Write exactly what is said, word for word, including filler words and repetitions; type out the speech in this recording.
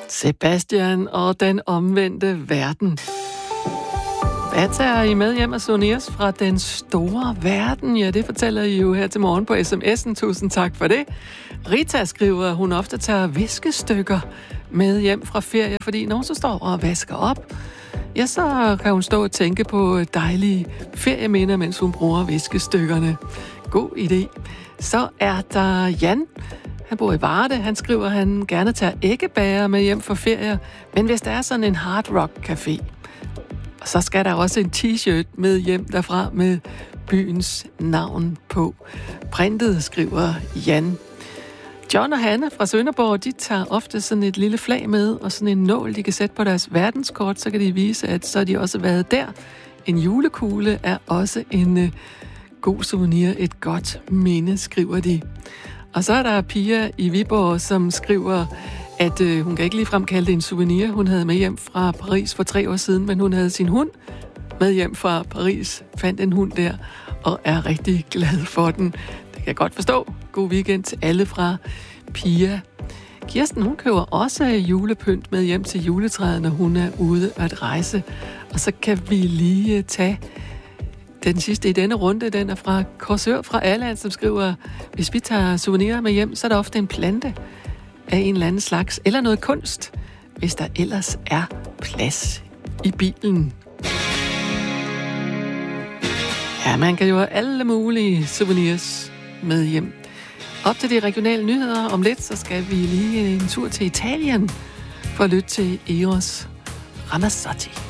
Sebastian og den omvendte verden. Hvad tager I med hjem af souvenirs fra den store verden? Ja, det fortæller I jo her til morgen på sms'en. Tusind tak for det. Rita skriver, at hun ofte tager viskestykker med hjem fra ferie, fordi når hun så står og vasker op, ja, så kan hun stå og tænke på dejlige ferieminder, mens hun bruger viskestykkerne. God idé. Så er der Jan. Han bor i Varde. Han skriver, at han gerne tager æggebager med hjem fra ferie, men hvis der er sådan en hard rock café, så skal der også en t-shirt med hjem derfra med byens navn på. Printet, skriver Jan. John og Hanne fra Sønderborg, de tager ofte sådan et lille flag med, og sådan en nål, de kan sætte på deres verdenskort, så kan de vise, at så har de også været der. En julekugle er også en uh, god souvenir, et godt minde, skriver de. Og så er der Pia i Viborg, som skriver, at øh, hun kan ikke ligefrem kalde det en souvenir. Hun havde med hjem fra Paris for tre år siden, men hun havde sin hund med hjem fra Paris, fandt en hund der, og er rigtig glad for den. Det kan jeg godt forstå. God weekend til alle fra Pia. Kirsten, hun køber også julepynt med hjem til juletræet, når hun er ude at rejse. Og så kan vi lige tage den sidste i denne runde. Den er fra Korsør fra Alland, som skriver, hvis vi tager souvenirer med hjem, så er der ofte en plante af en eller anden slags, eller noget kunst, hvis der ellers er plads i bilen. Ja, man kan jo have alle mulige souvenirs med hjem. Op til de regionale nyheder om lidt, så skal vi lige en tur til Italien for at lytte til Eros Ramazzotti.